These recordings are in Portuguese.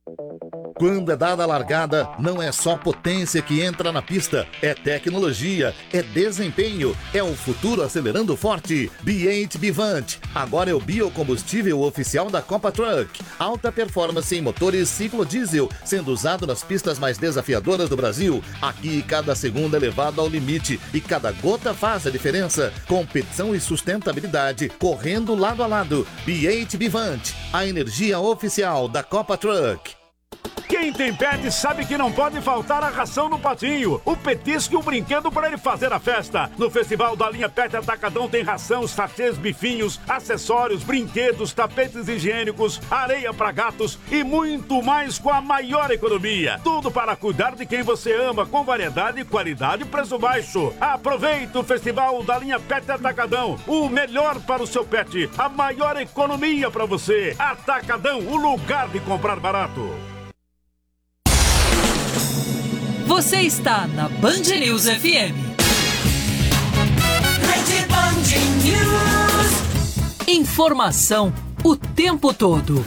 Quando é dada a largada, não é só potência que entra na pista, é tecnologia, é desempenho, é o futuro acelerando forte. B8 Bivant, agora é o biocombustível oficial da Copa Truck. Alta performance em motores ciclo diesel, sendo usado nas pistas mais desafiadoras do Brasil. Aqui, cada segundo é levado ao limite e cada gota faz a diferença. Competição e sustentabilidade, correndo lado a lado. B8 Bivant, a energia oficial da Copa Truck. Quem tem pet sabe que não pode faltar a ração no patinho, o petisco e o brinquedo para ele fazer a festa. No Festival da Linha Pet Atacadão tem ração, sachês, bifinhos, acessórios, brinquedos, tapetes higiênicos, areia para gatos e muito mais com a maior economia. Tudo para cuidar de quem você ama, com variedade, qualidade e preço baixo. Aproveite o Festival da Linha Pet Atacadão, o melhor para o seu pet, a maior economia para você. Atacadão, o lugar de comprar barato. Você está na Band News FM. Rede Band News. Informação o tempo todo.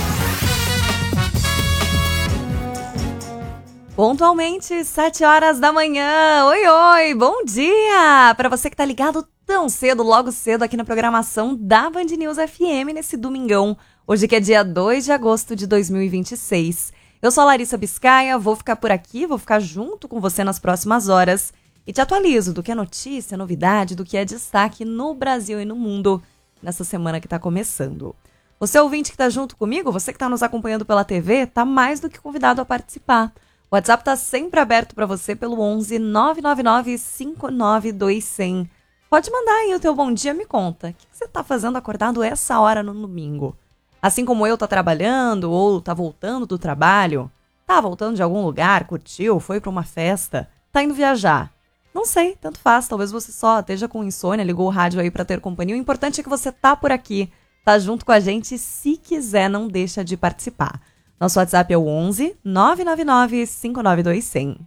Pontualmente, 7 horas da manhã. Oi, oi, bom dia! Para você que está ligado tão cedo, logo cedo, aqui na programação da Band News FM nesse domingão. Hoje que é dia 2 de agosto de 2026. Eu sou a Larissa Biscaia, vou ficar por aqui, vou ficar junto com você nas próximas horas e te atualizo do que é notícia, novidade, do que é destaque no Brasil e no mundo nessa semana que está começando. Você ouvinte que está junto comigo, você que está nos acompanhando pela TV, está mais do que convidado a participar. O WhatsApp está sempre aberto para você pelo 11 999 592 100. Pode mandar aí o teu bom dia, me conta. O que você está fazendo acordado essa hora no domingo? Assim como eu tá trabalhando ou tá voltando do trabalho, tá voltando de algum lugar, curtiu, foi pra uma festa, tá indo viajar. Não sei, tanto faz, talvez você só esteja com insônia, ligou o rádio aí pra ter companhia. O importante é que você tá por aqui, tá junto com a gente. Se quiser, não deixa de participar. Nosso WhatsApp é o 11 999 592 100.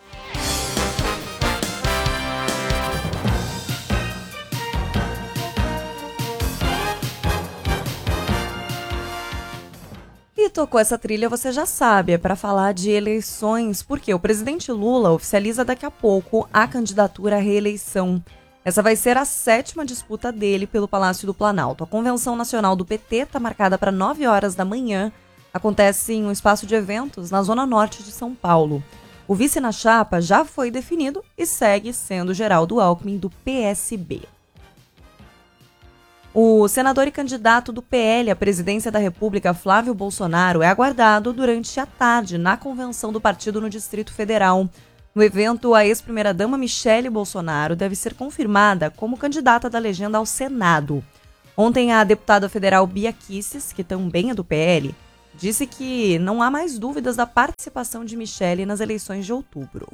E tocou essa trilha, você já sabe, é para falar de eleições, porque o presidente Lula oficializa daqui a pouco a candidatura à reeleição. Essa vai ser a 7ª disputa dele pelo Palácio do Planalto. A convenção nacional do PT está marcada para 9 horas da manhã. Acontece em um espaço de eventos na zona norte de São Paulo. O vice na chapa já foi definido e segue sendo Geraldo Alckmin, do PSB. O senador e candidato do PL à presidência da República, Flávio Bolsonaro, é aguardado durante a tarde na convenção do partido no Distrito Federal. No evento, a ex-primeira-dama Michele Bolsonaro deve ser confirmada como candidata da legenda ao Senado. Ontem, a deputada federal Bia Kicis, que também é do PL, disse que não há mais dúvidas da participação de Michele nas eleições de outubro.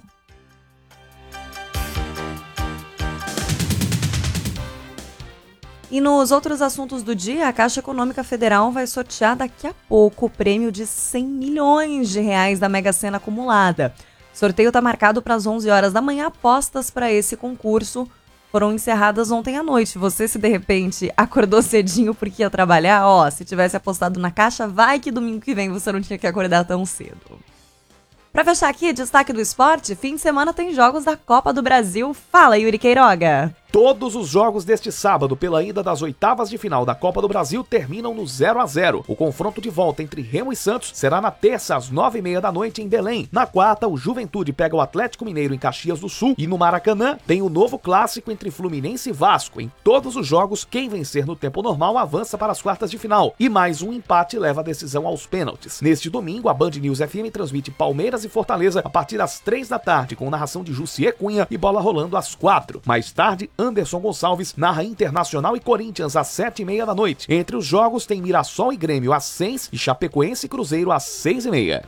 E nos outros assuntos do dia, a Caixa Econômica Federal vai sortear daqui a pouco o prêmio de 100 milhões de reais da Mega Sena acumulada. O sorteio está marcado para as 11 horas da manhã. Apostas para esse concurso foram encerradas ontem à noite. Você, se de repente acordou cedinho porque ia trabalhar, se tivesse apostado na Caixa, vai que domingo que vem você não tinha que acordar tão cedo. Para fechar aqui, destaque do esporte, fim de semana tem jogos da Copa do Brasil. Fala, Yuri Queiroga! Todos os jogos deste sábado pela ida das oitavas de final da Copa do Brasil terminam no 0-0. O confronto de volta entre Remo e Santos será na terça às 9h30 da noite em Belém. Na quarta, o Juventude pega o Atlético Mineiro em Caxias do Sul e no Maracanã tem o novo clássico entre Fluminense e Vasco. Em todos os jogos, quem vencer no tempo normal avança para as quartas de final e mais um empate leva a decisão aos pênaltis. Neste domingo, a Band News FM transmite Palmeiras e Fortaleza a partir das 3 da tarde com narração de Jussier Cunha e bola rolando às 4. Mais tarde, Anderson Gonçalves narra Internacional e Corinthians às 7h30 da noite. Entre os jogos tem Mirassol e Grêmio às 6 e Chapecoense e Cruzeiro às 6h30.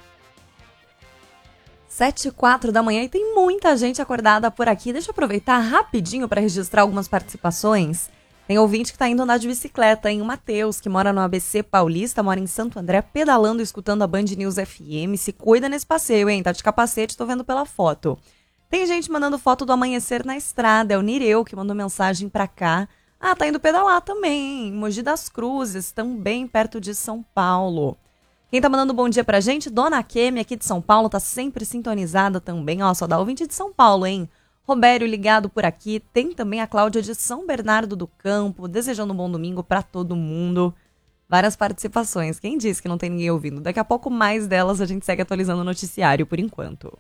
7h04 da manhã e tem muita gente acordada por aqui. Deixa eu aproveitar rapidinho para registrar algumas participações. Tem ouvinte que está indo andar de bicicleta, hein? O Matheus, que mora no ABC Paulista, mora em Santo André, pedalando e escutando a Band News FM. Se cuida nesse passeio, hein? Tá de capacete, tô vendo pela foto. Tem gente mandando foto do amanhecer na estrada. É o Nireu que mandou mensagem pra cá. Tá indo pedalar também, hein? Mogi das Cruzes, também perto de São Paulo. Quem tá mandando bom dia pra gente? Dona Kemi, aqui de São Paulo, tá sempre sintonizada também. Ó, só dá ouvinte de São Paulo, hein? Robério ligado por aqui. Tem também a Cláudia de São Bernardo do Campo, desejando um bom domingo pra todo mundo. Várias participações. Quem disse que não tem ninguém ouvindo? Daqui a pouco mais delas a gente segue atualizando o noticiário por enquanto.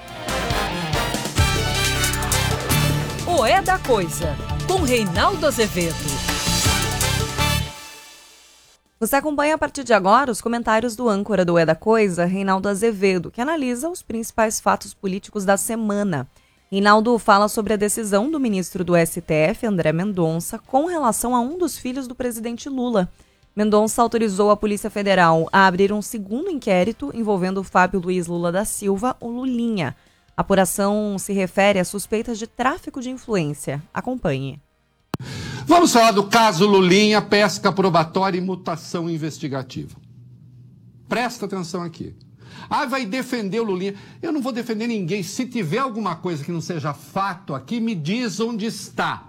O É da Coisa, com Reinaldo Azevedo. Você acompanha a partir de agora os comentários do âncora do É da Coisa, Reinaldo Azevedo, que analisa os principais fatos políticos da semana. Reinaldo fala sobre a decisão do ministro do STF, André Mendonça, com relação a um dos filhos do presidente Lula. Mendonça autorizou a Polícia Federal a abrir um segundo inquérito envolvendo o Fábio Luiz Lula da Silva, o Lulinha. A apuração se refere a suspeitas de tráfico de influência. Acompanhe. Vamos falar do caso Lulinha, pesca probatória e mutação investigativa. Presta atenção aqui. Vai defender o Lulinha. Eu não vou defender ninguém. Se tiver alguma coisa que não seja fato aqui, me diz onde está.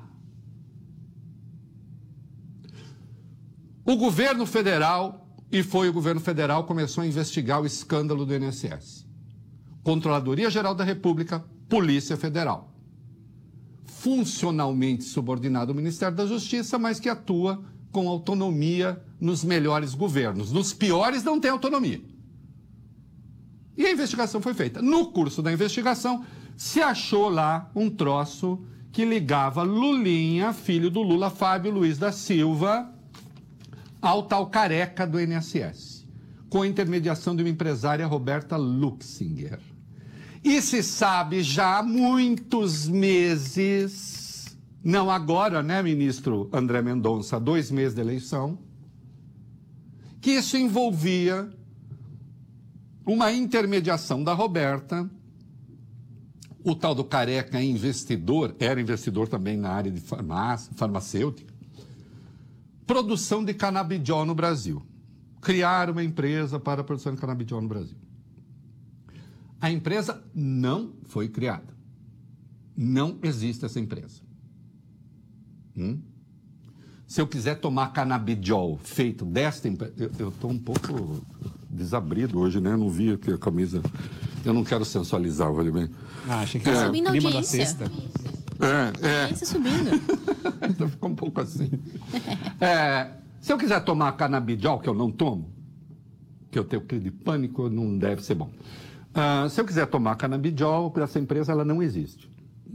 O governo federal, e foi o governo federal, começou a investigar o escândalo do INSS. Controladoria Geral da República, Polícia Federal. Funcionalmente subordinado ao Ministério da Justiça, mas que atua com autonomia nos melhores governos. Nos piores não tem autonomia. E a investigação foi feita. No curso da investigação, se achou lá um troço que ligava Lulinha, filho do Lula, Fábio Luiz da Silva, ao tal careca do INSS, com a intermediação de uma empresária, Roberta Luxinger. E se sabe já há muitos meses, não agora, né, ministro André Mendonça, 2 meses de eleição, que isso envolvia uma intermediação da Roberta, o tal do careca é investidor, era investidor também na área de farmacêutica, produção de canabidiol no Brasil. Criaram uma empresa para a produção de canabidiol no Brasil. A empresa não foi criada. Não existe essa empresa. Se eu quiser tomar canabidiol feito desta empresa... Eu estou um pouco desabrido hoje, né? Eu não vi aqui a camisa. Eu não quero sensualizar, vale bem. Achei que era subindo a clima da audiência. sexta. Audiência subindo. Então ficou um pouco assim. Se eu quiser tomar canabidiol, que eu não tomo, que eu tenho crise de pânico, não deve ser bom. Se eu quiser tomar canabidiol, essa empresa ela não existe.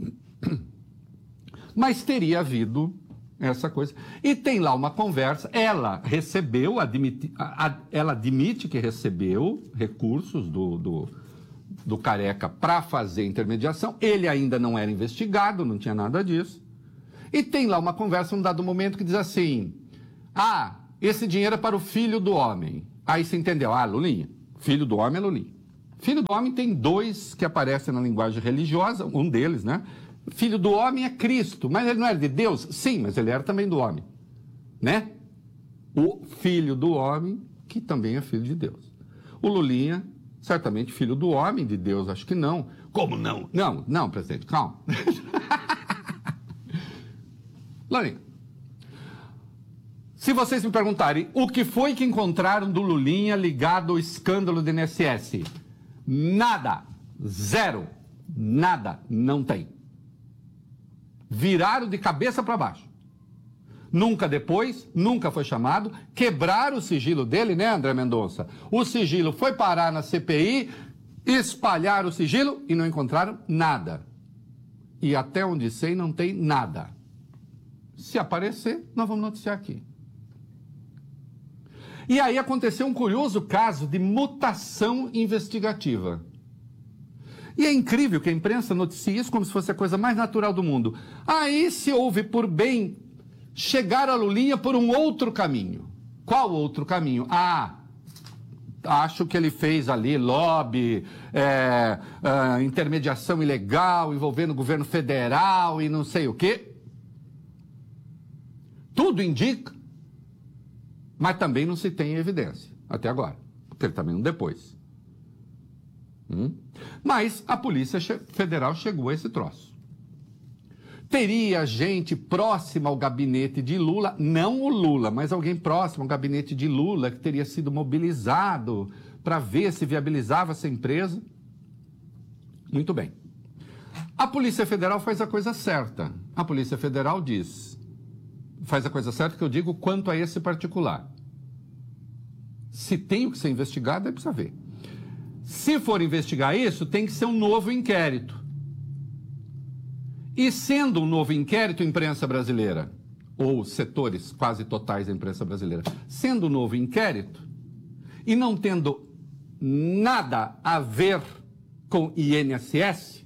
Mas teria havido essa coisa. E tem lá uma conversa, ela recebeu, ela admite que recebeu recursos do careca para fazer intermediação, ele ainda não era investigado, não tinha nada disso. E tem lá uma conversa, num dado momento, que diz assim, esse dinheiro é para o filho do homem. Aí você entendeu, Lulinha, filho do homem é Lulinha. Filho do homem tem 2 que aparecem na linguagem religiosa, um deles, né? Filho do homem é Cristo, mas ele não era de Deus? Sim, mas ele era também do homem, né? O filho do homem, que também é filho de Deus. O Lulinha, certamente filho do homem, de Deus, acho que não. Como não? Não, presidente, calma. Lulinha, se vocês me perguntarem o que foi que encontraram do Lulinha ligado ao escândalo do INSS, nada, zero, nada, não tem. Viraram de cabeça para baixo. Nunca depois, nunca foi chamado, quebraram o sigilo dele, né, André Mendonça? O sigilo foi parar na CPI, espalharam o sigilo e não encontraram nada. E até onde sei, não tem nada. Se aparecer, nós vamos noticiar aqui. E aí aconteceu um curioso caso de mutação investigativa. E é incrível que a imprensa noticie isso como se fosse a coisa mais natural do mundo. Aí se houve por bem chegar a Lulinha por um outro caminho. Qual outro caminho? Acho que ele fez ali lobby, intermediação ilegal envolvendo o governo federal e não sei o quê. Tudo indica, mas também não se tem evidência, até agora, porque ele também não depois. Mas a Polícia Federal chegou a esse troço. Teria gente próxima ao gabinete de Lula, não o Lula, mas alguém próximo ao gabinete de Lula que teria sido mobilizado para ver se viabilizava essa empresa. Muito bem. A Polícia Federal faz a coisa certa. A Polícia Federal faz a coisa certa que eu digo quanto a esse particular. Se tem o que ser investigado, é preciso ver. Se for investigar isso, tem que ser um novo inquérito. E sendo um novo inquérito, imprensa brasileira, ou setores quase totais da imprensa brasileira, sendo um novo inquérito, e não tendo nada a ver com INSS,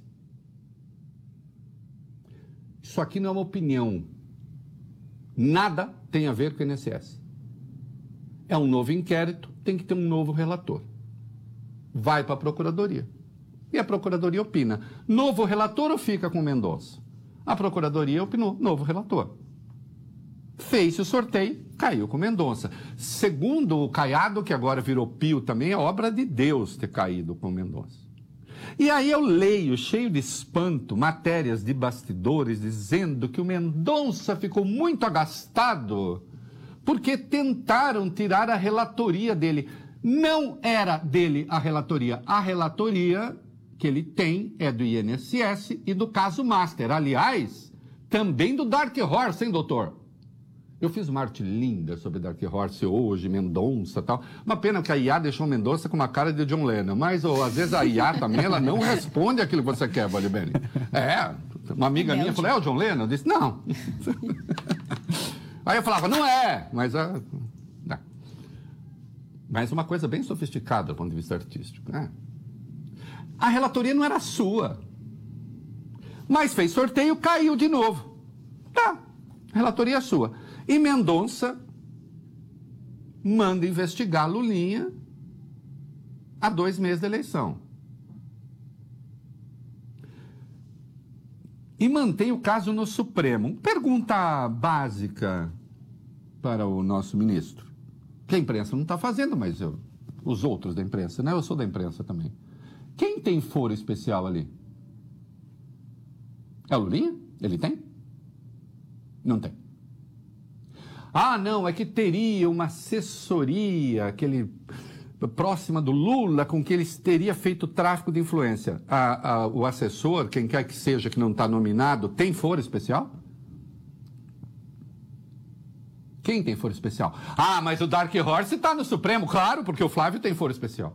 isso aqui não é uma opinião. Nada tem a ver com o INSS. É um novo inquérito, tem que ter um novo relator. Vai para a Procuradoria. E a Procuradoria opina. Novo relator ou fica com Mendonça? A Procuradoria opinou, novo relator. Fez o sorteio, caiu com Mendonça. Segundo o Caiado, que agora virou Pio também, é obra de Deus ter caído com Mendonça. E aí eu leio, cheio de espanto, matérias de bastidores dizendo que o Mendonça ficou muito agastado porque tentaram tirar a relatoria dele. Não era dele a relatoria. A relatoria que ele tem é do INSS e do caso Master. Aliás, também do Dark Horse, hein, doutor? Eu fiz uma arte linda sobre Dark Horse hoje, Mendonça e tal. Uma pena que a IA deixou Mendonça com uma cara de John Lennon. Mas, às vezes, a IA também, ela não responde aquilo que você quer, Valibene. Uma amiga minha falou, é o John Lennon? Eu disse, não. Aí eu falava, não é. Mas uma coisa bem sofisticada do ponto de vista artístico. Né? A relatoria não era sua. Mas fez sorteio, caiu de novo. Tá, relatoria é sua. E Mendonça manda investigar Lulinha há 2 meses da eleição. E mantém o caso no Supremo. Pergunta básica para o nosso ministro. Que a imprensa não está fazendo, mas os outros da imprensa, né? Eu sou da imprensa também. Quem tem foro especial ali? É o Lulinha? Ele tem? Não tem. Ah, não, é que teria uma assessoria, próxima do Lula, com que ele teria feito tráfico de influência. O assessor, quem quer que seja que não está nominado, tem foro especial? Quem tem foro especial? Ah, mas o Dark Horse está no Supremo, claro, porque o Flávio tem foro especial.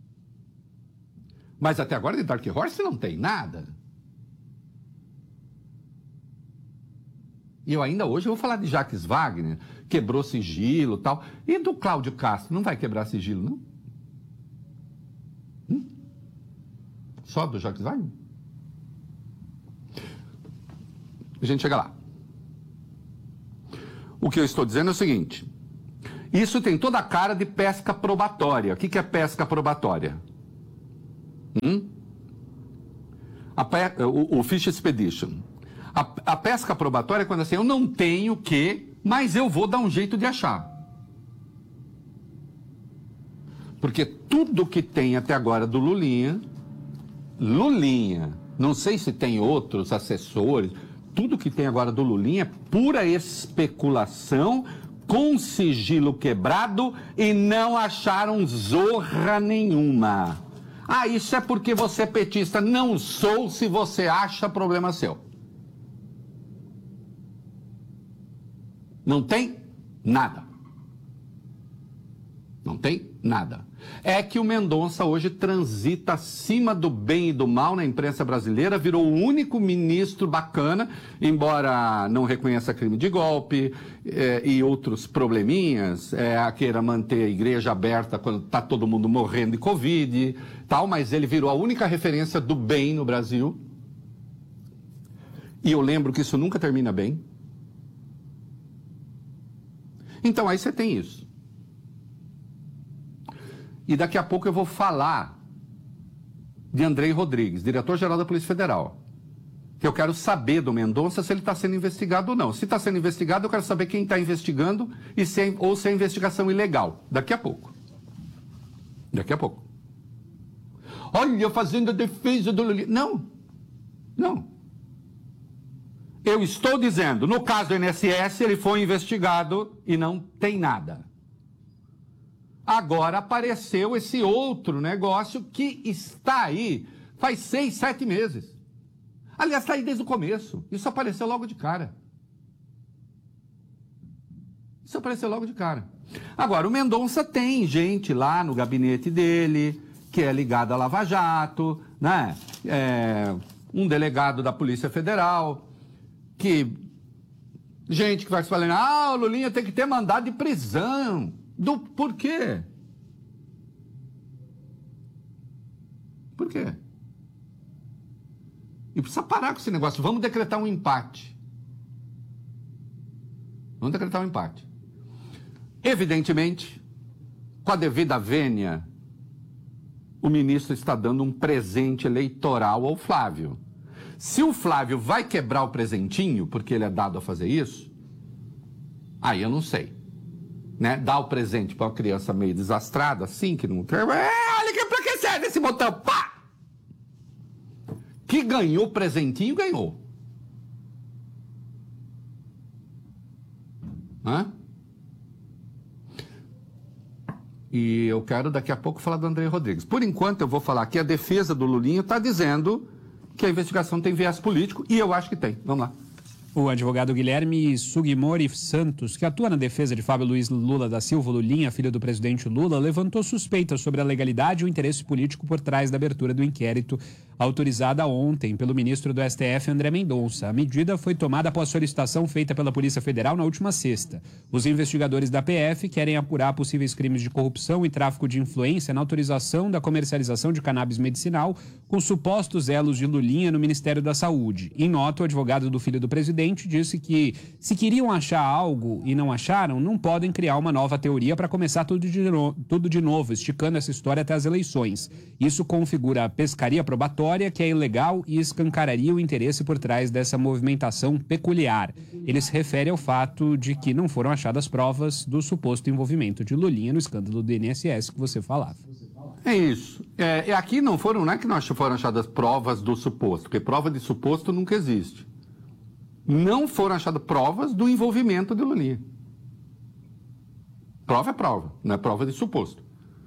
Mas até agora de Dark Horse não tem nada. E eu ainda hoje vou falar de Jacques Wagner, quebrou sigilo e tal. E do Cláudio Castro, não vai quebrar sigilo, não? Só do Jacques Wagner? A gente chega lá. O que eu estou dizendo é o seguinte. Isso tem toda a cara de pesca probatória. O que é pesca probatória? O Fish Expedition. A pesca probatória é quando assim, eu não tenho que, mas eu vou dar um jeito de achar. Porque tudo que tem até agora do Lulinha, não sei se tem outros assessores, tudo que tem agora do Lulinha é pura especulação, com sigilo quebrado e não acharam zorra nenhuma. Ah, isso é porque você é petista. Não sou, se você acha, problema seu. Não tem nada. Não tem nada. É que o Mendonça hoje transita acima do bem e do mal na imprensa brasileira, virou o único ministro bacana, embora não reconheça crime de golpe e outros probleminhas, queira manter a igreja aberta quando está todo mundo morrendo de Covid, tal, mas ele virou a única referência do bem no Brasil. E eu lembro que isso nunca termina bem. Então aí você tem isso. E daqui a pouco eu vou falar de Andrei Rodrigues, diretor-geral da Polícia Federal. Que eu quero saber do Mendonça se ele está sendo investigado ou não. Se está sendo investigado, eu quero saber quem está investigando ou se é investigação ilegal. Daqui a pouco. Daqui a pouco. Olha, fazendo a defesa do Lula. Não. Eu estou dizendo, no caso do INSS, ele foi investigado e não tem nada. Agora apareceu esse outro negócio que está aí faz 6, 7 meses. Aliás, está aí desde o começo. Isso apareceu logo de cara. Agora, o Mendonça tem gente lá no gabinete dele, que é ligado à Lava Jato, né? Um delegado da Polícia Federal, gente que vai falando, o Lulinha tem que ter mandado de prisão. Por quê? Por quê? E precisa parar com esse negócio. Vamos decretar um empate. Evidentemente, com a devida vênia, o ministro está dando um presente eleitoral ao Flávio. Se o Flávio vai quebrar o presentinho, porque ele é dado a fazer isso, aí eu não sei. Né? Dar o presente para uma criança meio desastrada, assim, que não quer. Olha que pra que serve esse botão? Pá! Que ganhou o presentinho, ganhou. E eu quero daqui a pouco falar do André Rodrigues. Por enquanto eu vou falar que a defesa do Lulinha está dizendo que a investigação tem viés político, e eu acho que tem. Vamos lá. O advogado Guilherme Sugimori Santos, que atua na defesa de Fábio Luiz Lula da Silva Lulinha, filho do presidente Lula, levantou suspeitas sobre a legalidade e o interesse político por trás da abertura do inquérito autorizada ontem pelo ministro do STF, André Mendonça. A medida foi tomada após solicitação feita pela Polícia Federal na última sexta. Os investigadores da PF querem apurar possíveis crimes de corrupção e tráfico de influência na autorização da comercialização de cannabis medicinal com supostos elos de Lulinha no Ministério da Saúde. Em nota, o advogado do filho do presidente disse que, se queriam achar algo e não acharam, não podem criar uma nova teoria para começar tudo de novo, esticando essa história até as eleições. Isso configura a pescaria probatória, que é ilegal e escancararia o interesse por trás dessa movimentação peculiar. Ele se refere ao fato de que não foram achadas provas do suposto envolvimento de Lulinha no escândalo do INSS que você falava. É isso. Aqui não é que não foram achadas provas do suposto, porque prova de suposto nunca existe. Não foram achadas provas do envolvimento de Lulinha. Prova é prova, não é prova de suposto.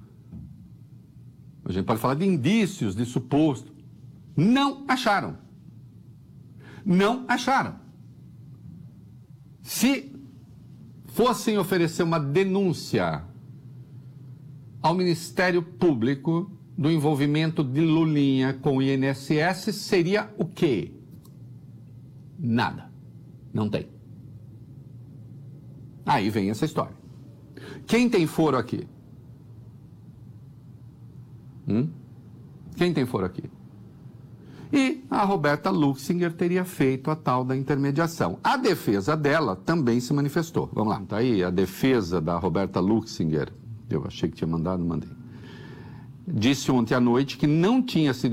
A gente pode falar de indícios de suposto. Não acharam. Se fossem oferecer uma denúncia ao Ministério Público do envolvimento de Lulinha com o INSS, seria o quê? Nada. Não tem. Aí vem essa história. Quem tem foro aqui? Quem tem foro aqui? E a Roberta Luxinger teria feito a tal da intermediação. A defesa dela também se manifestou. Vamos lá. Tá aí a defesa da Roberta Luxinger. Eu achei que tinha mandado, mandei. Disse ontem à noite que não tinha sido